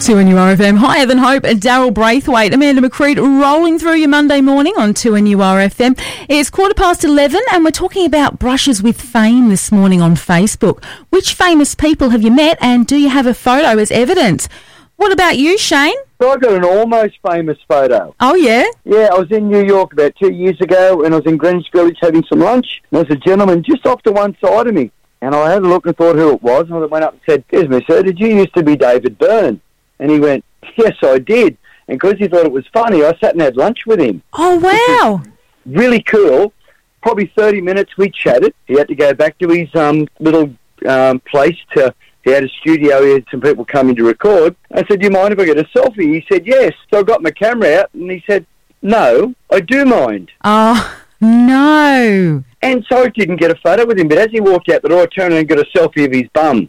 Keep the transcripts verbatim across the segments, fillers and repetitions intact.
two N U R F M. Hi, Evan Hope and Daryl Braithwaite. Amanda McCreed rolling through your Monday morning on two N U R F M. It's quarter past eleven and we're talking about brushes with fame this morning on Facebook. Which famous people have you met and do you have a photo as evidence? What about you, Shane? So I got an almost famous photo. Oh, yeah? Yeah, I was in New York about two years ago and I was in Greenwich Village having some lunch. And there was a gentleman just off to one side of me. And I had a look and thought who it was. And I went up and said, "Excuse me, sir, did you used to be David Byrne?" And he went, "Yes, I did." And because he thought it was funny, I sat and had lunch with him. Oh, wow. Really cool. Probably thirty minutes we chatted. He had to go back to his um, little um, place to... He had a studio, he had some people coming to record. I said, "Do you mind if I get a selfie?" He said, "Yes." So I got my camera out and he said, "No, I do mind." Oh, no. And so I didn't get a photo with him, but as he walked out the door, I turned and got a selfie of his bum.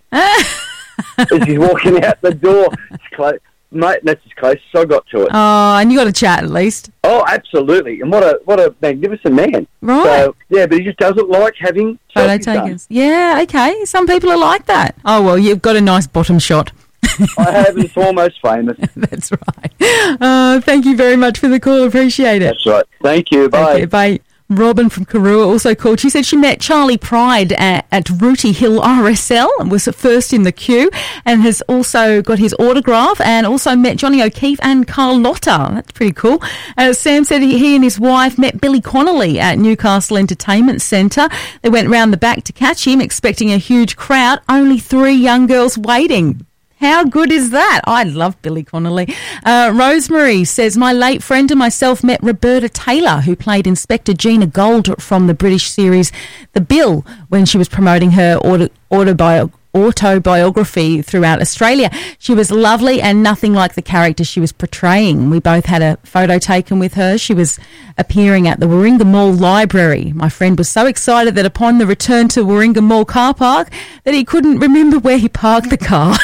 As he's walking out the door. It's close. Mate, that's as close as I got to it. Oh, and you got a chat at least. Oh, absolutely. And what a what a magnificent man. Right. So, yeah, but he just doesn't like having Photo selfies done. takers. Yeah, okay. Some people are like that. Oh, well, you've got a nice bottom shot. I have, and it's almost famous. That's right. Uh, thank you very much for the call. Appreciate it. That's right. Thank you. Bye. Thank you. Bye. Robin from Karua also called. She said she met Charlie Pride at, at Rooty Hill R S L and was first in the queue and has also got his autograph and also met Johnny O'Keefe and Carlotta. That's pretty cool. Uh, Sam said he, he and his wife met Billy Connolly at Newcastle Entertainment Centre. They went round the back to catch him, expecting a huge crowd. Only three young girls waiting. How good is that? I love Billy Connolly. Uh, Rosemary says, my late friend and myself met Roberta Taylor, who played Inspector Gina Gold from the British series The Bill when she was promoting her auto- autobiography. autobiography throughout Australia. She was lovely and nothing like the character she was portraying. We both had a photo taken with her. She was appearing at the Warringah Mall Library. My friend was so excited that upon the return to Warringah Mall car park that he couldn't remember where he parked the car.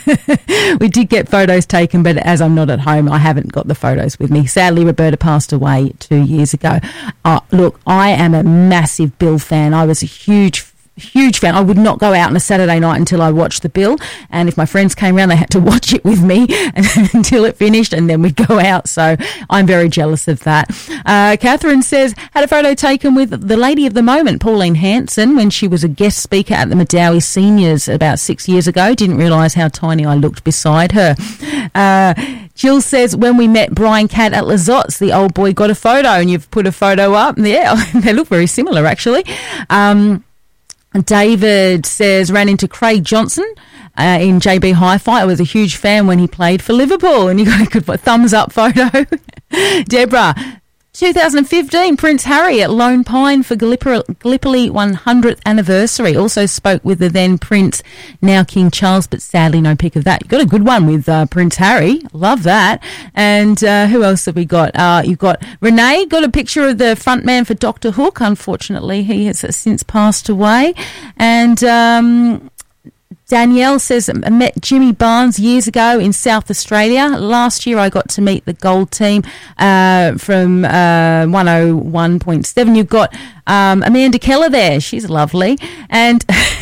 We did get photos taken, but as I'm not at home, I haven't got the photos with me. Sadly, Roberta passed away two years ago. Uh, look, I am a massive Bill fan. I was a huge Huge fan. I would not go out on a Saturday night until I watched The Bill, and if my friends came around, they had to watch it with me until it finished, and then we'd go out. So I'm very jealous of that. Uh, Catherine says, had a photo taken with the lady of the moment, Pauline Hanson, when she was a guest speaker at the Madawi Seniors about six years ago. Didn't realise how tiny I looked beside her. Uh, Jill says, when we met Brian Catt at Lazotte's, the old boy got a photo, and you've put a photo up. Yeah, they look very similar, actually. Um, David says, ran into Craig Johnson uh, in J B Hi-Fi. I was a huge fan when he played for Liverpool, and you got a good thumbs up photo. Deborah, twenty fifteen, Prince Harry at Lone Pine for Gallipoli, Gallipoli one hundredth anniversary. Also spoke with the then Prince, now King Charles, but sadly no pic of that. You got a good one with uh, Prince Harry. Love that. And uh, who else have we got? Uh, you've got Renee, got a picture of the front man for Doctor Hook. Unfortunately, he has since passed away. And um, Danielle says, I met Jimmy Barnes years ago in South Australia. Last year I got to meet the Gold team uh, from uh, one oh one point seven. You've got um, Amanda Keller there. She's lovely. And...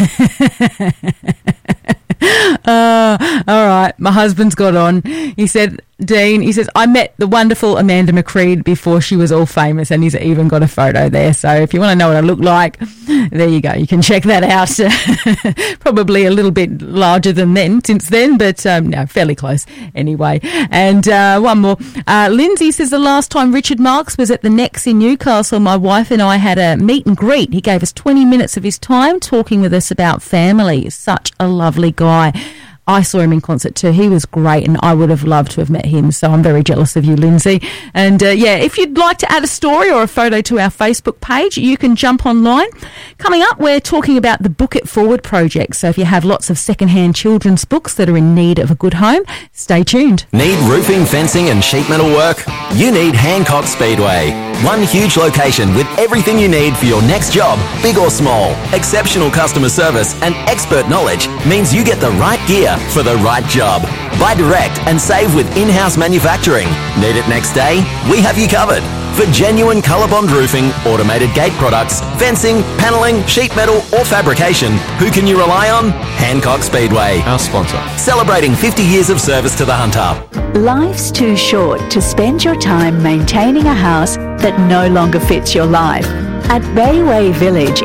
uh, all right, my husband's got on. He said, Dean, he says, I met the wonderful Amanda McCreed before she was all famous, and he's even got a photo there. So if you want to know what I look like, there you go. You can check that out. Probably a little bit larger than then, since then, but um, no, fairly close anyway. And uh, one more. Uh, Lindsay says, the last time Richard Marks was at the Nex in Newcastle, my wife and I had a meet and greet. He gave us twenty minutes of his time talking with us about family. Such a lovely guy. I saw him in concert too. He was great, and I would have loved to have met him. So I'm very jealous of you, Lindsay. And uh, yeah, if you'd like to add a story or a photo to our Facebook page, you can jump online. Coming up, we're talking about the Book It Forward project. So if you have lots of secondhand children's books that are in need of a good home, stay tuned. Need roofing, fencing and sheet metal work? You need Hancock Speedway. One huge location with everything you need for your next job, big or small. Exceptional customer service and expert knowledge means you get the right gear for the right job. Buy direct and save with in-house manufacturing. Need it next day? We have you covered. For genuine ColourBond roofing, automated gate products, fencing, panelling, sheet metal or fabrication, who can you rely on? Hancock Speedway. Our sponsor. Celebrating fifty years of service to the Hunter. Life's too short to spend your time maintaining a house that no longer fits your life. At Bayway Village